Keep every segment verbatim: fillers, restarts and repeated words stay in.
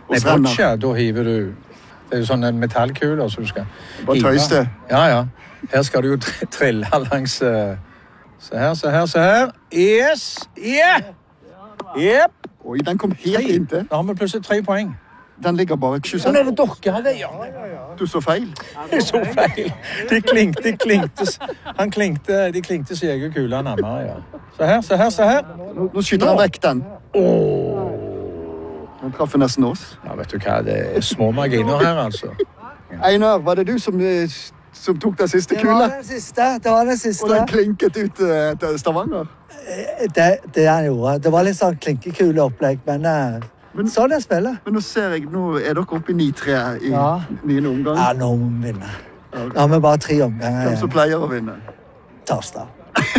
Nei, boccia, da hiver du... Det er jo sånne metallkuler som du skal hive. Bare tøys det. Ja, ja. Her skal du jo trille langs... Uh... Se her, se her, se her. Yes! Yeah! Yep! Oi, den kom helt inntil. Da har vi plutselig tre poeng. Den ligger bare tjue Sånn er det dere hadde. Ja, ja, ja. Du så feil. Jeg så feil. De klinkte, de klinkte. Han klinkte, de klinkte seg og kula nærmere, ja. Se her, se her, se her. Nå, nå skyter han vekk den. Åh. Nå traff jeg nesten oss. Ja, vet du hva, det er små marginer her, altså. Einar, var det du som, som tok den siste kule? Det var den siste, det var den siste. Og den klinket ut uh, til Stavanger? Det, det han gjorde. Det var litt sånn klinkekuleopplegg, men, men sånn er spillet. Men nå ser jeg, nå er dere oppe i ni tre i ja. niende omgang. Ja, nå må vi vinne. Okay. Da har vi bare tre omganger. Hvem som pleier å vinne? Tørstad.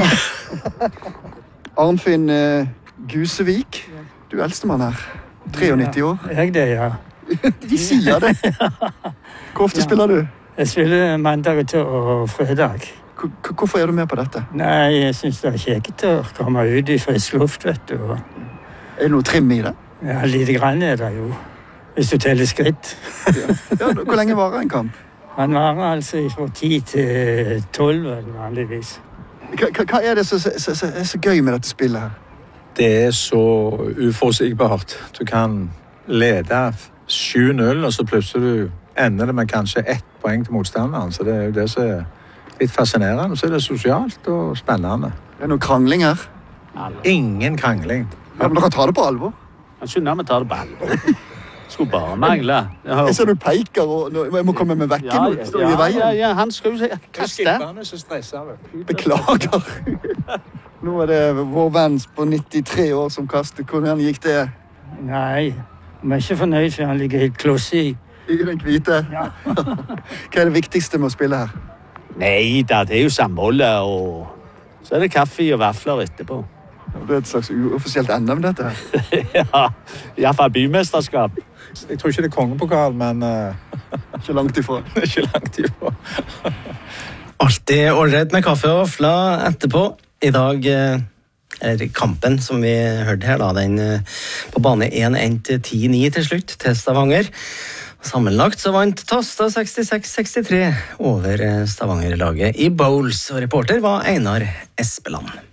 Arnfinn uh, Gusevik, du er eldstemann her. nittiotre år. Jeg det, ja. De sier det. Hvor ofte ja. spiller du? Jeg spiller mandag og fredag. H hvorfor er du med på dette? Nei, jeg synes det er kjekt å komme ut i frisk luft, vet du. Er det noe trim i det? Ja, lite grann er det jo. Hvis du teller skritt. Ja. Ja, hvor lenge varer en kamp? Han varer altså fra ti til tolv, vanligvis. Hva, hva er det som er så gøy med dette spillet her? Det er så uforutsigbart. Du kan lede sju null, og så plutselig du ender det med kanskje ett poeng til motstanderen. Så det er jo det som er litt fascinerende. Så er det sosialt og spennende. Er det noen krangling her? Ingen krangling. Ja, men dere tar det på alvor? Jeg skjønner vi tar det på alvor. Skulle bare mangle. Jeg, jeg ser du peker, og jeg må komme med vekken. Ja, ja, ja, i veien. Ja, ja, han skal jo si kaste. Beklager. Nå er det vår venn på nittitre år som kaster. Hvordan gikk det? Nei, vi er ikke fornøyd, for han ligger helt kloss i. I den hvite? Ja. Hva er det viktigste med å spille her? Nei, da, det er jo samholdet, og så er det kaffe og vafler etterpå. Det er et slags uoffisielt ende med dette her. Ja, i hvert fall bymesterskap. Jeg tror ikke det er kongepokal, men... Uh... ikke langt ifra. ikke langt ifra. Alltid ålreit med kaffe og vafler etterpå. I dag er kampen som vi hørte her, da, den på bane én endte ti ni til slutt til Stavanger. Sammenlagt så vant Tasta sekstiseks sekstitre over Stavanger-laget i bowls, og reporter var Einar Espeland.